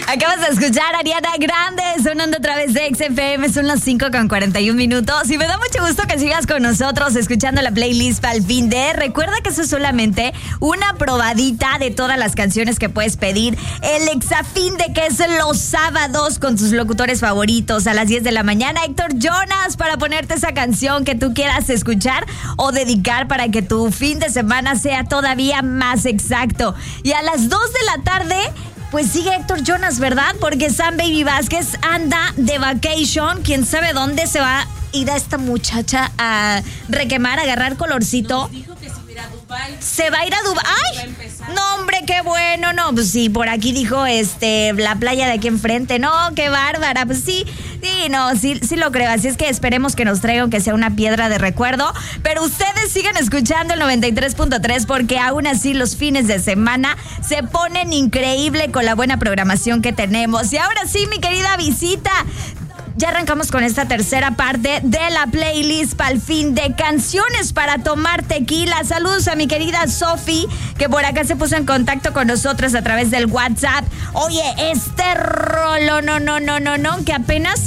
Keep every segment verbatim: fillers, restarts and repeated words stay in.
Acabas de escuchar a Ariana Grande sonando a través de X F M. Son las cinco con cuarenta y un minutos. Y me da mucho gusto que sigas con nosotros escuchando la playlist para el fin de. Recuerda que eso es solamente una probadita de todas las canciones que puedes pedir. El Exafinde, que es los sábados con tus locutores favoritos a las diez de la mañana. Héctor Jonas, para ponerte esa canción que tú quieras escuchar o dedicar para que tu fin de semana sea todavía más exacto. Y a las dos de la tarde, pues sigue Héctor Jonas, ¿verdad? Porque Sam Baby Vázquez anda de vacation. Quién sabe dónde se va a ir a esta muchacha a requemar, a agarrar colorcito. Nos dijo que se va a ir a Dubái. ¿Se va a ir a Dubái? No, hombre, qué bueno. No, pues sí, por aquí dijo este la playa de aquí enfrente. No, qué bárbara. Pues sí, sí, no, sí, sí lo creo. Así es que esperemos que nos traigan que sea una piedra de recuerdo. Pero ustedes sigan escuchando el noventa y tres punto tres porque aún así los fines de semana se ponen increíble con la buena programación que tenemos. Y ahora sí, mi querida visita, ya arrancamos con esta tercera parte de la playlist para el fin de canciones para tomar tequila. Saludos a mi querida Sofi, que por acá se puso en contacto con nosotros a través del WhatsApp. Oye, este rolo, no, no, no, no, no, que apenas...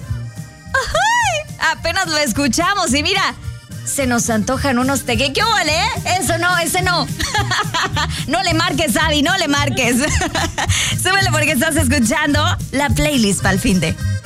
¡Ay! Apenas lo escuchamos y mira, se nos antojan unos tequila. ¿Qué vale, eh? Eso no, ese no. No le marques, Abby, no le marques. Súbele porque estás escuchando la playlist para el fin de.